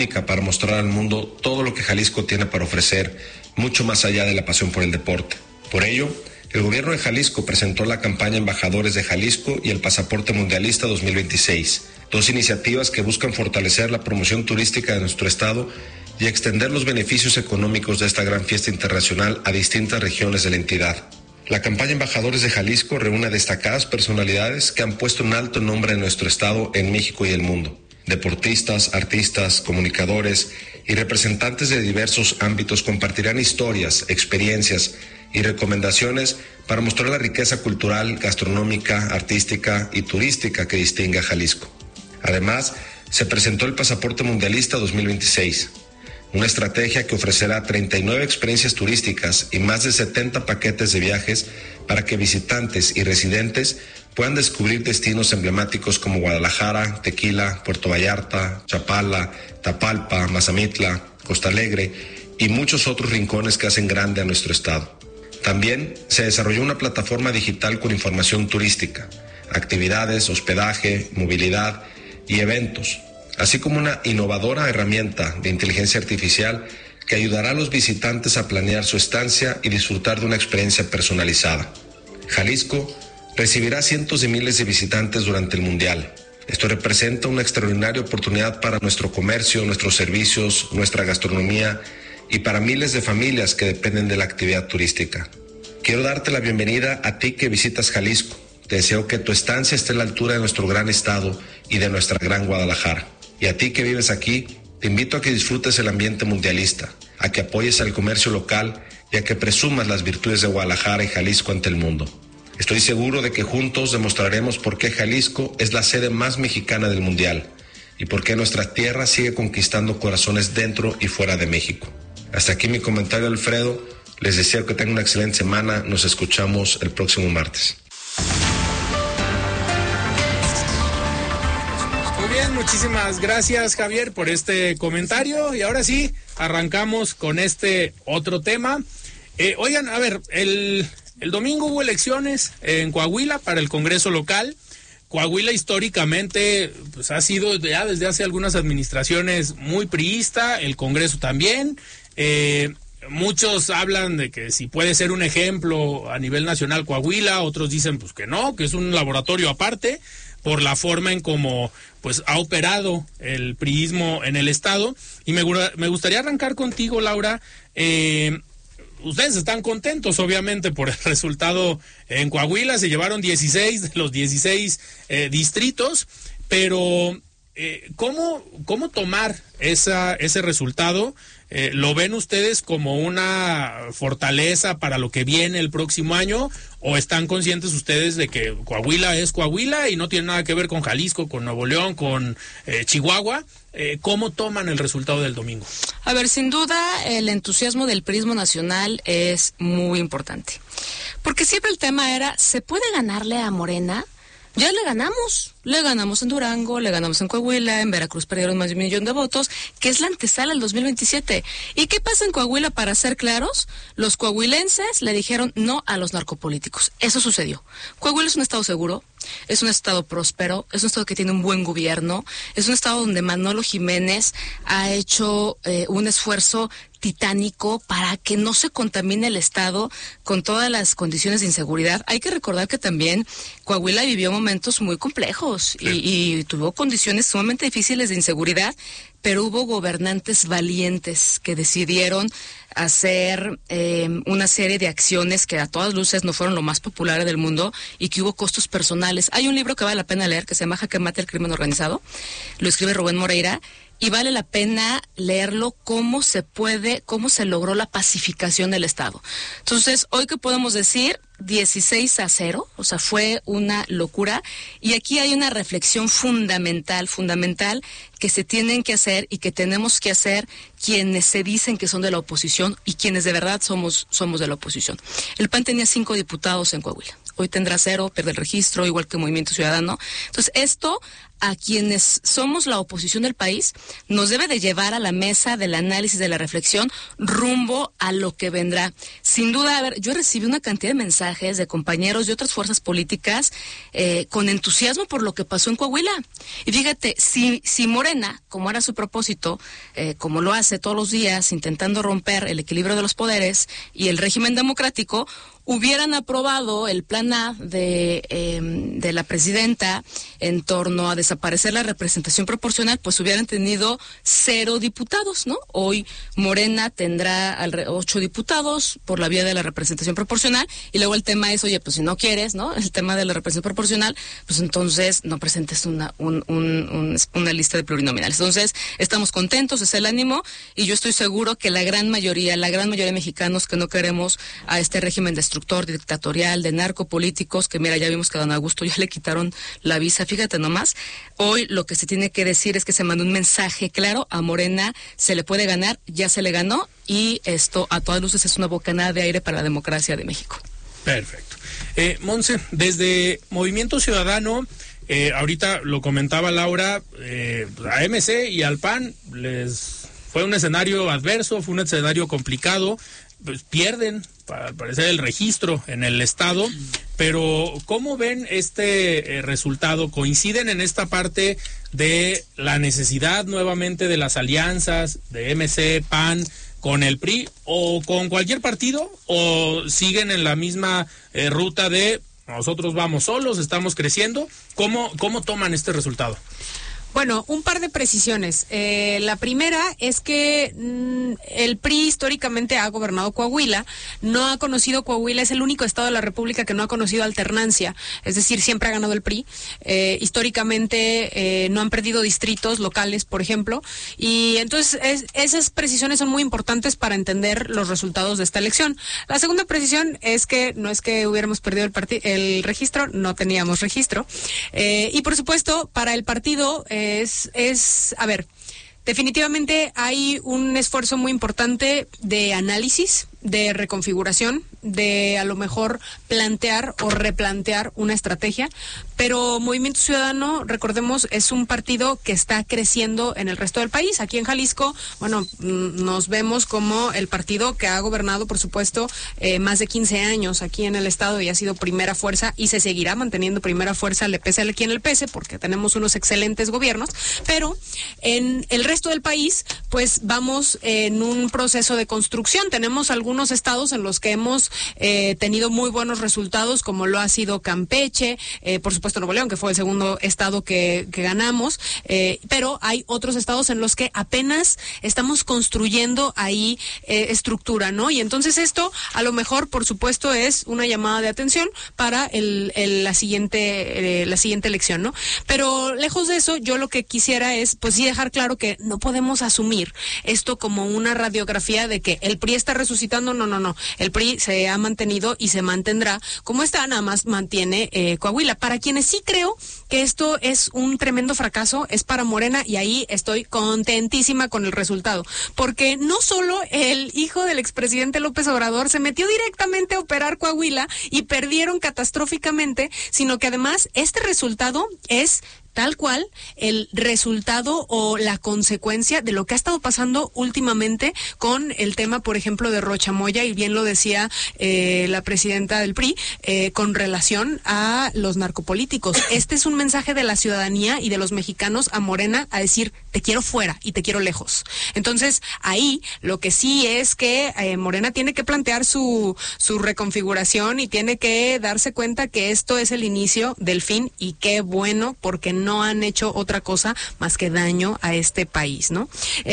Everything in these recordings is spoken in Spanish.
para mostrar al mundo todo lo que Jalisco tiene para ofrecer, mucho más allá de la pasión por el deporte. Por ello, el gobierno de Jalisco presentó la campaña Embajadores de Jalisco y el Pasaporte Mundialista 2026, dos iniciativas que buscan fortalecer la promoción turística de nuestro estado y extender los beneficios económicos de esta gran fiesta internacional a distintas regiones de la entidad. La campaña Embajadores de Jalisco reúne a destacadas personalidades que han puesto un alto nombre en nuestro estado, en México y el mundo. Deportistas, artistas, comunicadores y representantes de diversos ámbitos compartirán historias, experiencias y recomendaciones para mostrar la riqueza cultural, gastronómica, artística y turística que distingue a Jalisco. Además, se presentó el Pasaporte Mundialista 2026, una estrategia que ofrecerá 39 experiencias turísticas y más de 70 paquetes de viajes para que visitantes y residentes puedan descubrir destinos emblemáticos como Guadalajara, Tequila, Puerto Vallarta, Chapala, Tapalpa, Mazamitla, Costa Alegre y muchos otros rincones que hacen grande a nuestro estado. También se desarrolló una plataforma digital con información turística, actividades, hospedaje, movilidad y eventos, así como una innovadora herramienta de inteligencia artificial que ayudará a los visitantes a planear su estancia y disfrutar de una experiencia personalizada. Jalisco recibirá cientos de miles de visitantes durante el Mundial. Esto representa una extraordinaria oportunidad para nuestro comercio, nuestros servicios, nuestra gastronomía y para miles de familias que dependen de la actividad turística. Quiero darte la bienvenida a ti que visitas Jalisco. Te deseo que tu estancia esté a la altura de nuestro gran estado y de nuestra gran Guadalajara. Y a ti que vives aquí, te invito a que disfrutes el ambiente mundialista, a que apoyes al comercio local y a que presumas las virtudes de Guadalajara y Jalisco ante el mundo. Estoy seguro de que juntos demostraremos por qué Jalisco es la sede más mexicana del Mundial y por qué nuestra tierra sigue conquistando corazones dentro y fuera de México. Hasta aquí mi comentario, Alfredo. Les deseo que tengan una excelente semana. Nos escuchamos el próximo martes. Muy bien, muchísimas gracias, Javier, por este comentario. Y ahora sí, arrancamos con este otro tema. Oigan, a ver, el domingo hubo elecciones en Coahuila para el Congreso local. Coahuila históricamente pues ha sido ya desde hace algunas administraciones muy priista, el Congreso también. Muchos hablan de que si puede ser un ejemplo a nivel nacional Coahuila, otros dicen pues que no, que es un laboratorio aparte por la forma en cómo pues ha operado el priismo en el estado. Y me gustaría arrancar contigo, Laura. Ustedes están contentos, obviamente, por el resultado en Coahuila. Se llevaron 16 de los 16 distritos, pero ¿cómo tomar ese resultado? ¿Lo ven ustedes como una fortaleza para lo que viene el próximo año? ¿O están conscientes ustedes de que Coahuila es Coahuila y no tiene nada que ver con Jalisco, con Nuevo León, con Chihuahua? ¿Cómo toman el resultado del domingo? A ver, sin duda el entusiasmo del priismo nacional es muy importante. Porque siempre el tema era, ¿se puede ganarle a Morena? Ya le ganamos en Durango, le ganamos en Coahuila, en Veracruz perdieron más de 1 millón de votos, que es la antesala del 2027. ¿Y qué pasa en Coahuila? Para ser claros, los coahuilenses le dijeron no a los narcopolíticos. Eso sucedió. Coahuila es un estado seguro, es un estado próspero, es un estado que tiene un buen gobierno, es un estado donde Manolo Jiménez ha hecho un esfuerzo titánico para que no se contamine el estado con todas las condiciones de inseguridad. Hay que recordar que también Coahuila vivió momentos muy complejos y tuvo condiciones sumamente difíciles de inseguridad, pero hubo gobernantes valientes que decidieron hacer una serie de acciones que a todas luces no fueron lo más populares del mundo y que hubo costos personales. Hay un libro que vale la pena leer que se llama Jaque Mate el crimen organizado, lo escribe Rubén Moreira, y vale la pena leerlo cómo se logró la pacificación del Estado. Entonces, hoy que podemos decir 16-0, o sea, fue una locura, y aquí hay una reflexión fundamental, que se tienen que hacer y que tenemos que hacer quienes se dicen que son de la oposición y quienes de verdad somos de la oposición. El PAN tenía 5 diputados en Coahuila. Hoy tendrá 0, pierde el registro, igual que Movimiento Ciudadano. Entonces, esto a quienes somos la oposición del país, nos debe de llevar a la mesa del análisis, de la reflexión, rumbo a lo que vendrá. Sin duda, a ver, yo recibí una cantidad de mensajes de compañeros de otras fuerzas políticas con entusiasmo por lo que pasó en Coahuila. Y fíjate, si Morena, como era su propósito, como lo hace todos los días, intentando romper el equilibrio de los poderes y el régimen democrático, hubieran aprobado el plan A de la presidenta en torno a desaparecer la representación proporcional, pues hubieran tenido 0 diputados, ¿no? Hoy Morena tendrá 8 diputados por la vía de la representación proporcional, y luego el tema es, oye, pues si no quieres, ¿no?, el tema de la representación proporcional, pues entonces no presentes una lista de plurinominales. Entonces, estamos contentos, es el ánimo, y yo estoy seguro que la gran mayoría de mexicanos que no queremos a este régimen destructor, dictatorial, de narcopolíticos, que mira, ya vimos que a don Augusto ya le quitaron la visa, fíjate nomás. Hoy lo que se tiene que decir es que se mandó un mensaje claro: a Morena se le puede ganar, ya se le ganó, y esto a todas luces es una bocanada de aire para la democracia de México. Perfecto. Monse, desde Movimiento Ciudadano, ahorita lo comentaba Laura, a MC y al PAN les fue un escenario adverso, fue un escenario complicado, pues pierden, al parecer, el registro en el estado, pero ¿cómo ven este resultado? ¿Coinciden en esta parte de la necesidad nuevamente de las alianzas de MC, PAN, con el PRI o con cualquier partido, o siguen en la misma ruta de nosotros vamos solos, estamos creciendo? ¿Cómo toman este resultado? Bueno, un par de precisiones. La primera es que el PRI históricamente ha gobernado Coahuila, no ha conocido Coahuila, es el único estado de la República que no ha conocido alternancia, es decir, siempre ha ganado el PRI. Históricamente no han perdido distritos locales, por ejemplo, y entonces esas precisiones son muy importantes para entender los resultados de esta elección. La segunda precisión es que no es que hubiéramos perdido el registro, no teníamos registro, y por supuesto para el partido a ver, definitivamente hay un esfuerzo muy importante de análisis, de reconfiguración, de a lo mejor plantear o replantear una estrategia, pero Movimiento Ciudadano, recordemos, es un partido que está creciendo en el resto del país. Aquí en Jalisco, bueno, nos vemos como el partido que ha gobernado, por supuesto, más de 15 años aquí en el estado y ha sido primera fuerza y se seguirá manteniendo primera fuerza, le pese a quien le pese, porque tenemos unos excelentes gobiernos, pero en el resto del país, pues vamos en un proceso de construcción. Tenemos algunos estados en los que hemos tenido muy buenos resultados, como lo ha sido Campeche, por supuesto Nuevo León, que fue el segundo estado que ganamos, pero hay otros estados en los que apenas estamos construyendo ahí estructura, ¿no? Y entonces esto, a lo mejor, por supuesto, es una llamada de atención para la siguiente elección, ¿no? Pero lejos de eso, yo lo que quisiera es, pues sí, dejar claro que no podemos asumir esto como una radiografía de que el PRI está resucitando. No. El PRI se ha mantenido y se mantendrá como está, nada más mantiene Coahuila. Para quienes sí creo que esto es un tremendo fracaso, es para Morena, y ahí estoy contentísima con el resultado, porque no solo el hijo del expresidente López Obrador se metió directamente a operar Coahuila y perdieron catastróficamente, sino que además este resultado es tal cual el resultado o la consecuencia de lo que ha estado pasando últimamente con el tema, por ejemplo, de Rocha Moya, y bien lo decía la presidenta del PRI, con relación a los narcopolíticos. Este es un mensaje de la ciudadanía y de los mexicanos a Morena a decir, te quiero fuera y te quiero lejos. Entonces, ahí lo que sí es que Morena tiene que plantear su reconfiguración y tiene que darse cuenta que esto es el inicio del fin, y qué bueno, porque no han hecho otra cosa más que daño a este país, ¿no?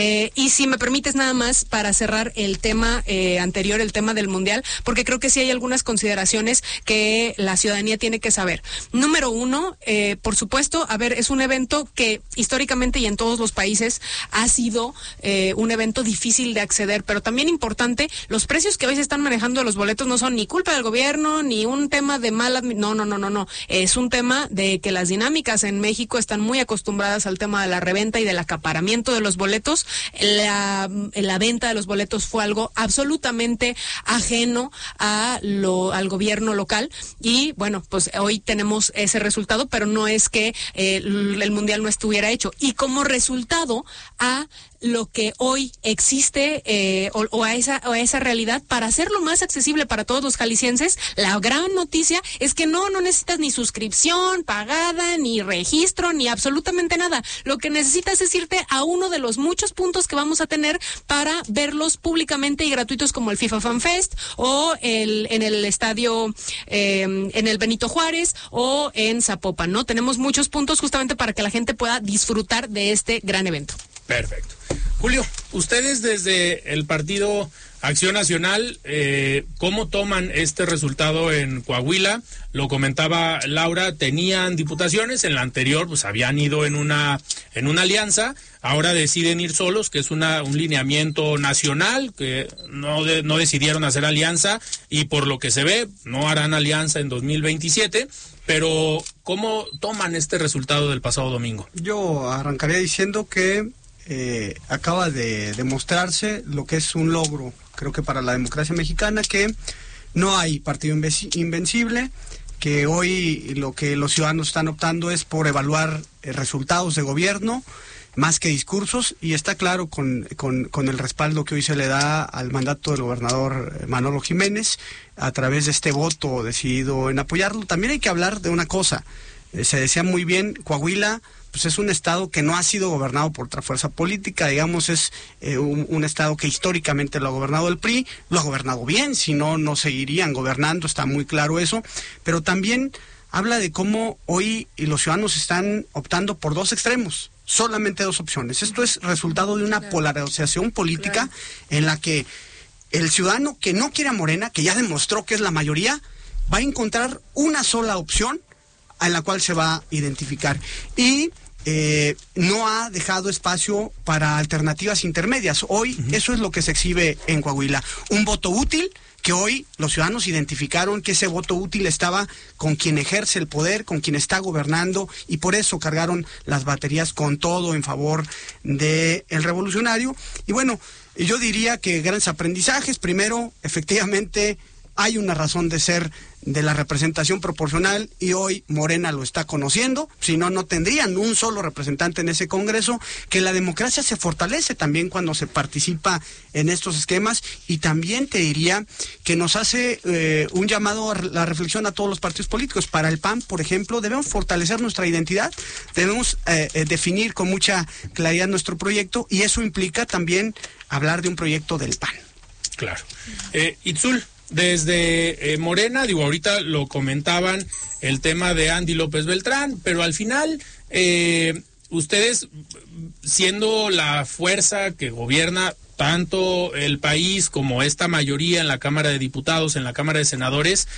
Y si me permites, nada más para cerrar el tema anterior, el tema del Mundial, porque creo que sí hay algunas consideraciones que la ciudadanía tiene que saber. Número uno, por supuesto, a ver, es un evento que históricamente y en todos los países ha sido un evento difícil de acceder, pero también importante, los precios que hoy se están manejando de los boletos no son ni culpa del gobierno, ni un tema de mala... No. Es un tema de que las dinámicas en México México están muy acostumbradas al tema de la reventa y del acaparamiento de los boletos. La venta de los boletos fue algo absolutamente ajeno al gobierno local y bueno, pues hoy tenemos ese resultado, pero no es que el Mundial no estuviera hecho. Y como resultado a lo que hoy existe o a esa realidad, para hacerlo más accesible para todos los jaliscienses, la gran noticia es que no necesitas ni suscripción pagada, ni registro, ni absolutamente nada. Lo que necesitas es irte a uno de los muchos puntos que vamos a tener para verlos públicamente y gratuitos, como el FIFA Fan Fest o en el estadio, en el Benito Juárez o en Zapopan, ¿no? Tenemos muchos puntos justamente para que la gente pueda disfrutar de este gran evento. Perfecto. Julio, ustedes desde el Partido Acción Nacional, ¿cómo toman este resultado en Coahuila? Lo comentaba Laura, tenían diputaciones, en la anterior pues habían ido en una alianza, ahora deciden ir solos, que es un lineamiento nacional, que no decidieron hacer alianza y por lo que se ve no harán alianza en 2027, pero ¿cómo toman este resultado del pasado domingo? Yo arrancaría diciendo que acaba de demostrarse lo que es un logro, creo que para la democracia mexicana, que no hay partido invencible, que hoy lo que los ciudadanos están optando es por evaluar resultados de gobierno más que discursos, y está claro con el respaldo que hoy se le da al mandato del gobernador Manolo Jiménez a través de este voto decidido en apoyarlo. También hay que hablar de una cosa, se decía muy bien, Coahuila pues es un estado que no ha sido gobernado por otra fuerza política, digamos, es un estado que históricamente lo ha gobernado el PRI, lo ha gobernado bien, si no, no seguirían gobernando, está muy claro eso, pero también habla de cómo hoy los ciudadanos están optando por dos extremos, solamente dos opciones. Esto es resultado de una polarización política en la que el ciudadano que no quiere a Morena, que ya demostró que es la mayoría, va a encontrar una sola opción en la cual se va a identificar y no ha dejado espacio para alternativas intermedias. Hoy eso es lo que se exhibe en Coahuila, un voto útil que hoy los ciudadanos identificaron que ese voto útil estaba con quien ejerce el poder, con quien está gobernando, y por eso cargaron las baterías con todo en favor del revolucionario. Y bueno, yo diría que grandes aprendizajes. Primero, efectivamente, hay una razón de ser de la representación proporcional y hoy Morena lo está conociendo, si no, no tendrían un solo representante en ese Congreso, que la democracia se fortalece también cuando se participa en estos esquemas, y también te diría que nos hace un llamado a la reflexión a todos los partidos políticos. Para el PAN, por ejemplo, debemos fortalecer nuestra identidad, debemos definir con mucha claridad nuestro proyecto, y eso implica también hablar de un proyecto del PAN. Claro. Itzul, desde Morena, digo, ahorita lo comentaban, el tema de Andy López Beltrán, pero al final, ustedes, siendo la fuerza que gobierna tanto el país como esta mayoría en la Cámara de Diputados, en la Cámara de Senadores,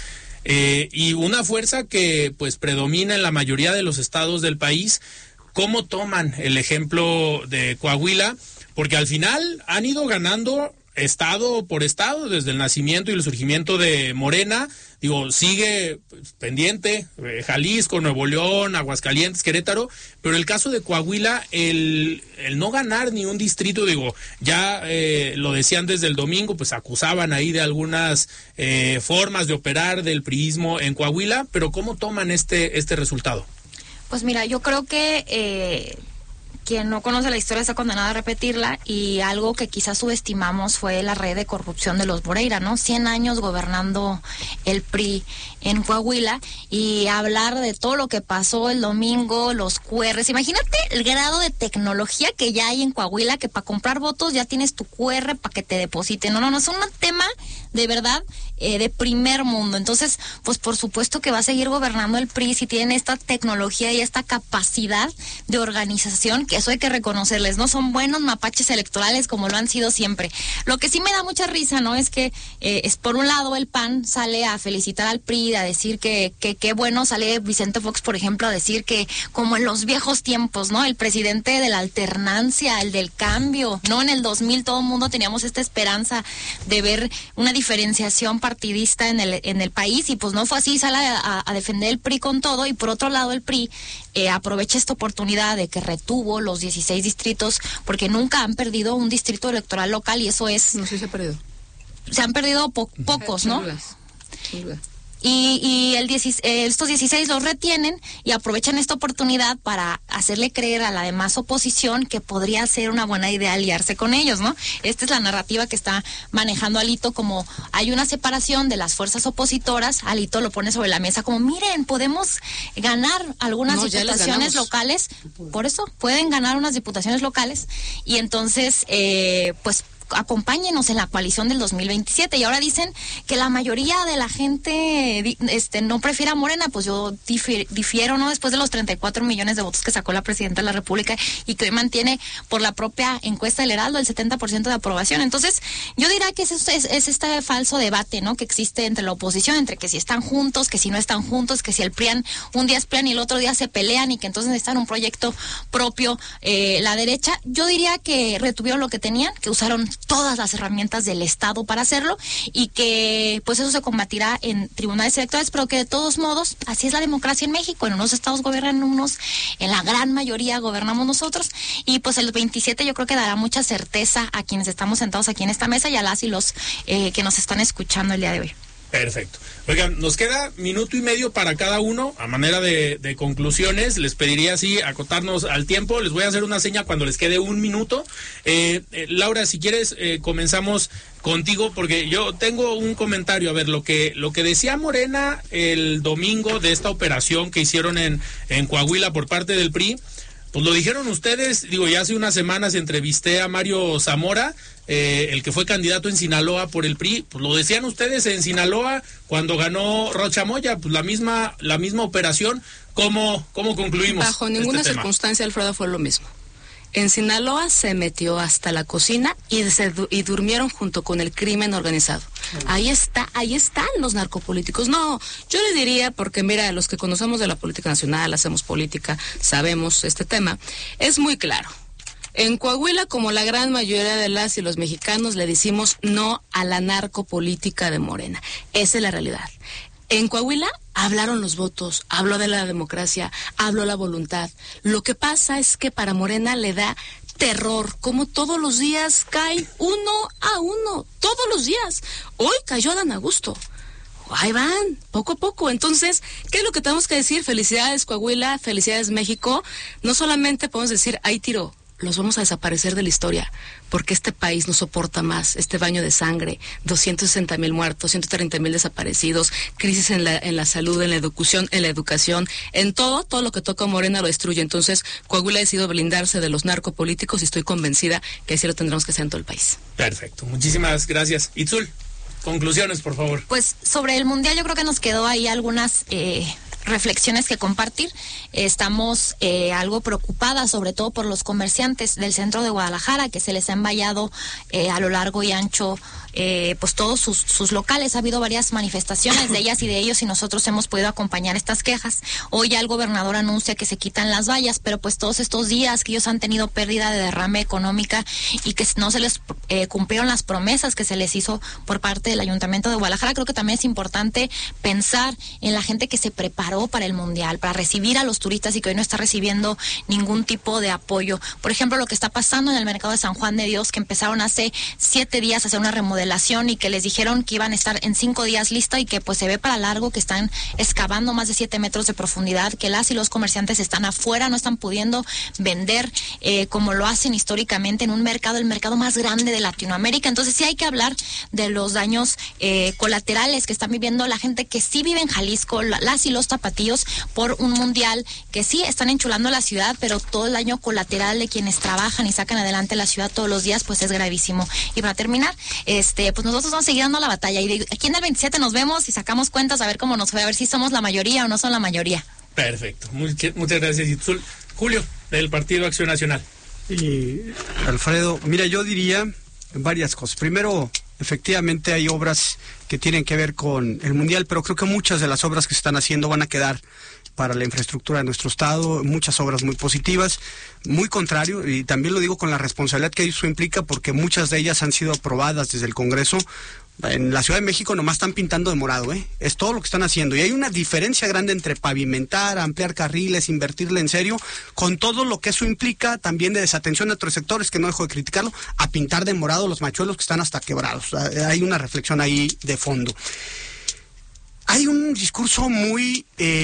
y una fuerza que pues predomina en la mayoría de los estados del país, ¿cómo toman el ejemplo de Coahuila? Porque al final han ido ganando estado por estado desde el nacimiento y el surgimiento de Morena. Digo, sigue pendiente Jalisco, Nuevo León, Aguascalientes, Querétaro, pero el caso de Coahuila, el no ganar ni un distrito, digo, ya lo decían desde el domingo, pues acusaban ahí de algunas formas de operar del priismo en Coahuila, pero ¿cómo toman este resultado? Pues mira, yo creo que quien no conoce la historia está condenado a repetirla, y algo que quizás subestimamos fue la red de corrupción de los Moreira, ¿no? 100 años gobernando el PRI en Coahuila, y hablar de todo lo que pasó el domingo, los QRs. Imagínate el grado de tecnología que ya hay en Coahuila, que para comprar votos ya tienes tu QR para que te depositen. No, es un tema de verdad de primer mundo. Entonces, pues por supuesto que va a seguir gobernando el PRI si tienen esta tecnología y esta capacidad de organización, que eso hay que reconocerles, ¿no? Son buenos mapaches electorales como lo han sido siempre. Lo que sí me da mucha risa, ¿no? Es que es por un lado el PAN sale a felicitar al PRI, a decir que qué bueno, sale Vicente Fox, por ejemplo, a decir que como en los viejos tiempos, ¿no? El presidente de la alternancia, el del cambio, ¿no? En el 2000 todo el mundo teníamos esta esperanza de ver una diferenciación partidista en el país, y pues no fue así. Sale a defender el PRI con todo, y por otro lado el PRI aprovecha esta oportunidad de que retuvo los 16 distritos, porque nunca han perdido un distrito electoral local, y eso es... No sé si se ha perdido. Se han perdido pocos, ¿no? Sin duda. Y estos 16 los retienen y aprovechan esta oportunidad para hacerle creer a la demás oposición que podría ser una buena idea aliarse con ellos, ¿no? Esta es la narrativa que está manejando Alito, como hay una separación de las fuerzas opositoras. Alito lo pone sobre la mesa como, miren, podemos ganar algunas diputaciones locales, por eso pueden ganar unas diputaciones locales, y entonces, pues, acompáñenos en la coalición del 2027. Y ahora dicen que la mayoría de la gente no prefiere a Morena. Pues yo difiero, ¿no? Después de los 34 millones de votos que sacó la presidenta de la República, y que hoy mantiene por la propia encuesta del Heraldo el 70% de aprobación. Entonces yo diría que es este falso debate, ¿no?, que existe entre la oposición, entre que si están juntos, que si no están juntos, que si el PRIAN un día es PRIAN y el otro día se pelean, y que entonces necesitan un proyecto propio. La derecha, yo diría que retuvieron lo que tenían, que usaron todas las herramientas del Estado para hacerlo, y que pues eso se combatirá en tribunales electorales, pero que de todos modos así es la democracia en México. En unos estados gobiernan unos, en la gran mayoría gobernamos nosotros, y pues el 27 yo creo que dará mucha certeza a quienes estamos sentados aquí en esta mesa y a las y los que nos están escuchando el día de hoy. Perfecto. Oigan, nos queda minuto y medio para cada uno. A manera de conclusiones, les pediría así acotarnos al tiempo. Les voy a hacer una seña cuando les quede un minuto. Laura, si quieres, comenzamos contigo, porque yo tengo un comentario. A ver, lo que decía Morena el domingo de esta operación que hicieron en Coahuila por parte del PRI, pues lo dijeron ustedes. Digo, ya hace unas semanas entrevisté a Mario Zamora, el que fue candidato en Sinaloa por el PRI. Pues lo decían ustedes en Sinaloa cuando ganó Rocha Moya, pues la misma operación. ¿Cómo concluimos? Bajo ninguna circunstancia, Alfredo, fue lo mismo. En Sinaloa se metió hasta la cocina y durmieron junto con el crimen organizado. Ahí están los narcopolíticos. No, yo le diría, porque mira, los que conocemos de la política nacional, hacemos política, sabemos este tema, es muy claro. En Coahuila, como la gran mayoría de las y los mexicanos, le decimos no a la narcopolítica de Morena. Esa es la realidad. En Coahuila hablaron los votos, habló de la democracia, habló la voluntad. Lo que pasa es que para Morena le da terror, como todos los días cae uno a uno, todos los días. Hoy cayó Adán Augusto. Ahí van, poco a poco. Entonces, ¿qué es lo que tenemos que decir? Felicidades Coahuila, felicidades México. No solamente podemos decir, ahí tiró, los vamos a desaparecer de la historia, porque este país no soporta más este baño de sangre, 260,000 muertos, 130,000 desaparecidos, crisis en la salud, en la educación, en todo lo que toca a Morena lo destruye. Entonces, Coahuila ha decidido blindarse de los narcopolíticos, y estoy convencida que así lo tendremos que hacer en todo el país. Perfecto, muchísimas gracias. Itzul, conclusiones, por favor. Pues sobre el Mundial yo creo que nos quedó ahí algunas reflexiones que compartir. Estamos algo preocupadas, sobre todo por los comerciantes del centro de Guadalajara, que se les ha envallado a lo largo y ancho pues todos sus locales. Ha habido varias manifestaciones de ellas y de ellos, y nosotros hemos podido acompañar estas quejas. Hoy ya el gobernador anuncia que se quitan las vallas, pero pues todos estos días que ellos han tenido pérdida de derrame económica y que no se les cumplieron las promesas que se les hizo por parte del Ayuntamiento de Guadalajara, creo que también es importante pensar en la gente que se preparó para el Mundial, para recibir a los turistas, y que hoy no está recibiendo ningún tipo de apoyo. Por ejemplo, lo que está pasando en el mercado de San Juan de Dios, que empezaron hace 7 días a hacer una remodelación, y que les dijeron que iban a estar en 5 días lista, y que pues se ve para largo, que están excavando más de 7 metros de profundidad, que las y los comerciantes están afuera, no están pudiendo vender como lo hacen históricamente en un mercado, el mercado más grande de Latinoamérica. Entonces sí hay que hablar de los daños colaterales que están viviendo la gente que sí vive en Jalisco, las y los tapatíos, por un Mundial que sí están enchulando la ciudad, pero todo el daño colateral de quienes trabajan y sacan adelante la ciudad todos los días pues es gravísimo. Y para terminar, pues nosotros vamos a seguir dando la batalla, y aquí en el 27 nos vemos y sacamos cuentas a ver cómo nos fue, a ver si somos la mayoría o no son la mayoría. Perfecto, muchas gracias, Itzul. Julio, del Partido Acción Nacional. Y Alfredo, mira, yo diría varias cosas. Primero, efectivamente hay obras que tienen que ver con el Mundial, pero creo que muchas de las obras que se están haciendo van a quedar para la infraestructura de nuestro estado, muchas obras muy positivas, muy contrario, y también lo digo con la responsabilidad que eso implica, porque muchas de ellas han sido aprobadas desde el Congreso En la Ciudad de México nomás están pintando de morado, es todo lo que están haciendo. Y hay una diferencia grande entre pavimentar, ampliar carriles, invertirle en serio, con todo lo que eso implica también de desatención de otros sectores, que no dejo de criticarlo, a pintar de morado los machuelos que están hasta quebrados. Hay una reflexión ahí de fondo. Hay un discurso muy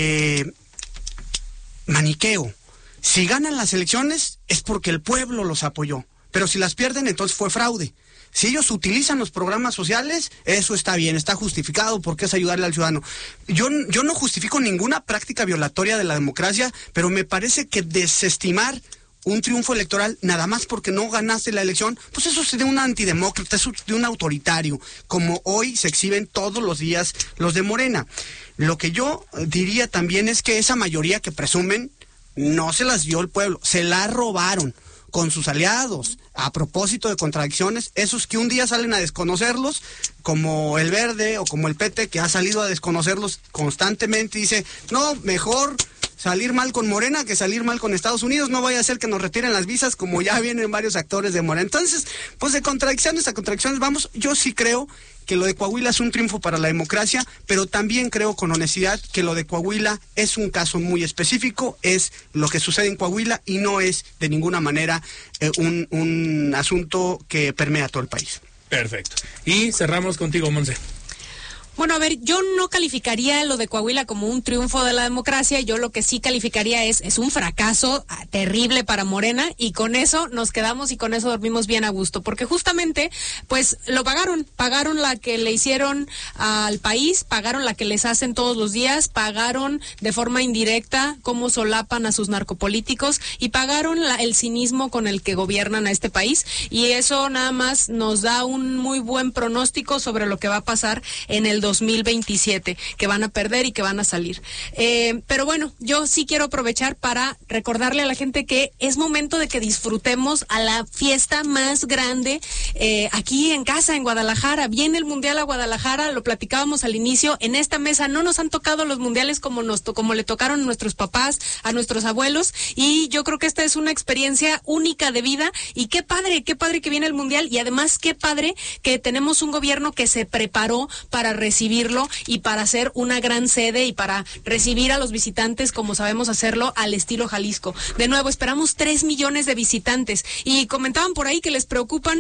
maniqueo. Si ganan las elecciones es porque el pueblo los apoyó, pero si las pierden entonces fue fraude. Si ellos utilizan los programas sociales, eso está bien, está justificado porque es ayudarle al ciudadano. Yo no justifico ninguna práctica violatoria de la democracia, pero me parece que desestimar un triunfo electoral nada más porque no ganaste la elección, pues eso es de un antidemócrata, eso es de un autoritario, como hoy se exhiben todos los días los de Morena. Lo que yo diría también es que esa mayoría que presumen no se las dio el pueblo, se la robaron con sus aliados, a propósito de contradicciones, esos que un día salen a desconocerlos, como el Verde o como el PT, que ha salido a desconocerlos constantemente y dice, no, mejor salir mal con Morena que salir mal con Estados Unidos, no vaya a ser que nos retiren las visas, como ya vienen varios actores de Morena. Entonces, pues de contradicciones a contradicciones vamos. Yo sí creo que lo de Coahuila es un triunfo para la democracia, pero también creo con honestidad que lo de Coahuila es un caso muy específico, es lo que sucede en Coahuila y no es de ninguna manera un asunto que permea a todo el país. Perfecto. Y cerramos contigo, Monse. Bueno, a ver, yo no calificaría lo de Coahuila como un triunfo de la democracia, yo lo que sí calificaría es un fracaso terrible para Morena, y con eso nos quedamos y con eso dormimos bien a gusto, porque justamente, pues, lo pagaron la que le hicieron al país, pagaron la que les hacen todos los días, pagaron de forma indirecta cómo solapan a sus narcopolíticos, y pagaron el cinismo con el que gobiernan a este país, y eso nada más nos da un muy buen pronóstico sobre lo que va a pasar en el 2027, que van a perder y que van a salir. Pero bueno, yo sí quiero aprovechar para recordarle a la gente que es momento de que disfrutemos a la fiesta más grande aquí en casa, en Guadalajara. Viene el Mundial a Guadalajara, lo platicábamos al inicio. En esta mesa no nos han tocado los mundiales como le tocaron a nuestros papás, a nuestros abuelos, y yo creo que esta es una experiencia única de vida, y qué padre que viene el Mundial, y además qué padre que tenemos un gobierno que se preparó para recibirlo y para hacer una gran sede y para recibir a los visitantes como sabemos hacerlo al estilo Jalisco. De nuevo, esperamos 3 millones de visitantes, y comentaban por ahí que les preocupan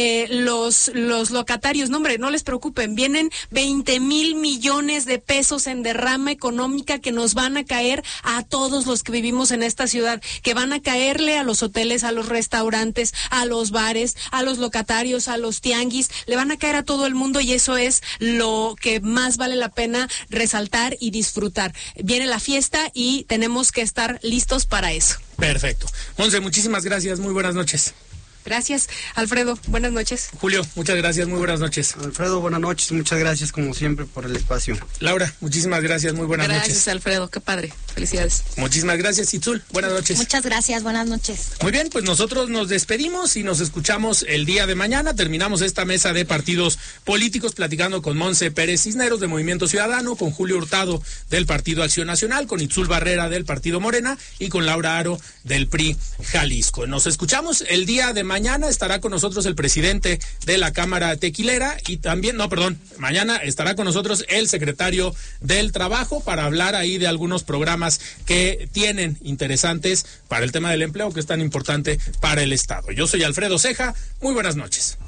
los locatarios. No, hombre, no les preocupen, vienen 20,000 millones de pesos en derrama económica que nos van a caer a todos los que vivimos en esta ciudad, que van a caerle a los hoteles, a los restaurantes, a los bares, a los locatarios, a los tianguis, le van a caer a todo el mundo, y eso es lo que más vale la pena resaltar y disfrutar. Viene la fiesta y tenemos que estar listos para eso. Perfecto. Monse, muchísimas gracias, muy buenas noches. Gracias, Alfredo, buenas noches. Julio, muchas gracias, muy buenas noches. Alfredo, buenas noches, muchas gracias como siempre por el espacio. Laura, muchísimas gracias, muy buenas noches. Gracias, Alfredo, qué padre, felicidades. Muchísimas gracias, Itzul, buenas noches. Muchas gracias, buenas noches. Muy bien, pues nosotros nos despedimos y nos escuchamos el día de mañana. Terminamos esta mesa de partidos políticos platicando con Monse Pérez Cisneros de Movimiento Ciudadano, con Julio Hurtado del Partido Acción Nacional, con Itzul Barrera del Partido Morena y con Laura Aro del PRI Jalisco. Nos escuchamos el día de mañana, estará con nosotros el presidente de la Cámara Tequilera y también, mañana estará con nosotros el secretario del Trabajo para hablar ahí de algunos programas que tienen interesantes para el tema del empleo, que es tan importante para el Estado. Yo soy Alfredo Ceja, muy buenas noches.